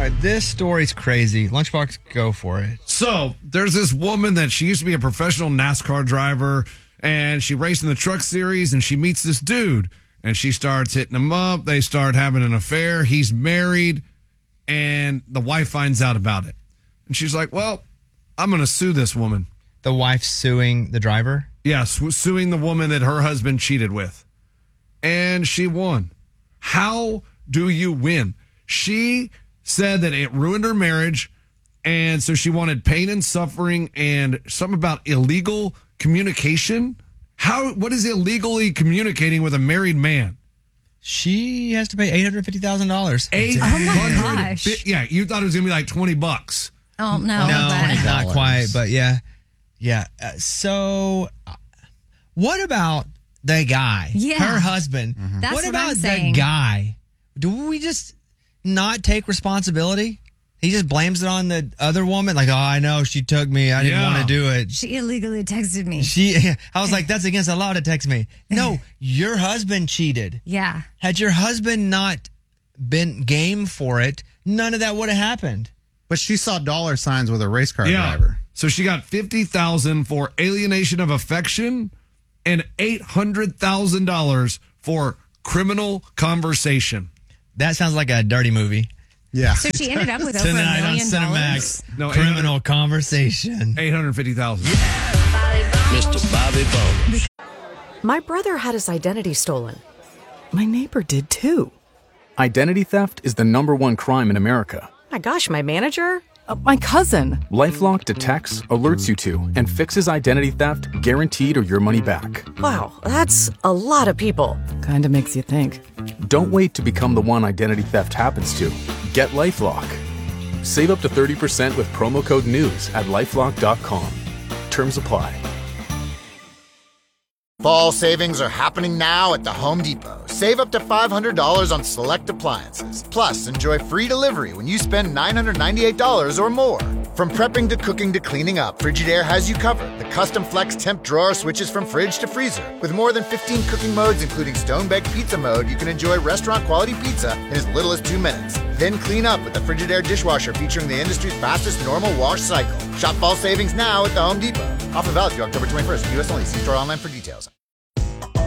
This story's crazy. Lunchbox, go for it. So there's this woman that she used to be a professional NASCAR driver, and she raced in the truck series, and she meets this dude, and she starts hitting him up. They start having an affair. He's married, and the wife finds out about it. And she's like, well, I'm going to sue this woman. The wife suing the driver? Yeah, suing the woman that her husband cheated with. And she won. How do you win? She said that it ruined her marriage, and so she wanted pain and suffering and something about illegal communication. What is illegally communicating with a married man? She has to pay $850,000. Oh my gosh. Yeah, you thought it was going to be like $20. Oh, no. Not quite, but yeah. Yeah. So what about the guy? Yeah. Her husband. Mm-hmm. That's what what about I'm the saying. guy? Do we just not take responsibility? He just blames it on the other woman. Like, oh, I know she took me. I didn't want to do it. She illegally texted me. I was like, that's against the law to text me. No, your husband cheated. Yeah. Had your husband not been game for it, none of that would have happened. But she saw dollar signs with a race car driver. So she got $50,000 for alienation of affection and $800,000 for criminal conversation. That sounds like a dirty movie. Yeah. So she ended up with over $1 Tonight on million. Cinemax, No, criminal conversation. $850,000. Mr. Bobby Bones. My brother had his identity stolen. My neighbor did too. Identity theft is the #1 crime in America. My gosh, my manager? My cousin. LifeLock detects, alerts you to, and fixes identity theft guaranteed or your money back. Wow, that's a lot of people. Kinda makes you think. Don't wait to become the one identity theft happens to. Get LifeLock. Save up to 30% with promo code NEWS at LifeLock.com. Terms apply. Fall savings are happening now at the Home Depot. Save up to $500 on select appliances. Plus, enjoy free delivery when you spend $998 or more. From prepping to cooking to cleaning up, Frigidaire has you covered. The custom flex temp drawer switches from fridge to freezer. With more than 15 cooking modes, including stone-baked pizza mode, you can enjoy restaurant-quality pizza in as little as 2 minutes. Then clean up with the Frigidaire dishwasher featuring the industry's fastest normal wash cycle. Shop fall savings now at the Home Depot. Offer valid through October 21st. U.S. only. See store online for details.